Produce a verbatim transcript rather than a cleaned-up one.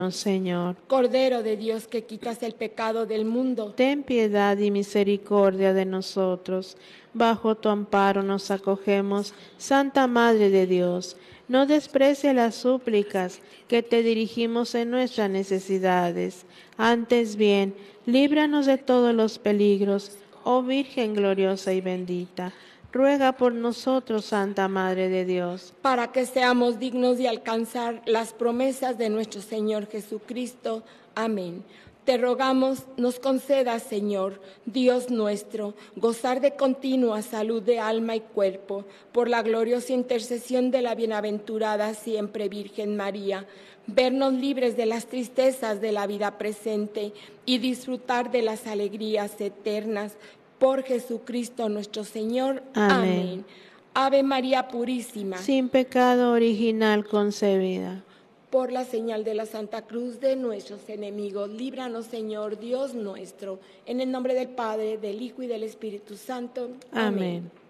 Señor. Cordero de Dios, que quitas el pecado del mundo, Ten piedad y misericordia de nosotros. Bajo tu amparo nos acogemos, Santa Madre de Dios. No desprecie las súplicas que te dirigimos en nuestras necesidades. Antes bien, líbranos de todos los peligros, oh Virgen gloriosa y bendita. Ruega por nosotros, Santa Madre de Dios, para que seamos dignos de alcanzar las promesas de nuestro Señor Jesucristo. Amén. Te rogamos, nos concedas, Señor, Dios nuestro, gozar de continua salud de alma y cuerpo, por la gloriosa intercesión de la bienaventurada siempre Virgen María, vernos libres de las tristezas de la vida presente y disfrutar de las alegrías eternas. Por Jesucristo nuestro Señor. Amén. Amén. Ave María Purísima. Sin pecado original concebida. Por la señal de la Santa Cruz de nuestros enemigos, líbranos, Señor Dios nuestro. En el nombre del Padre, del Hijo y del Espíritu Santo. Amén. Amén.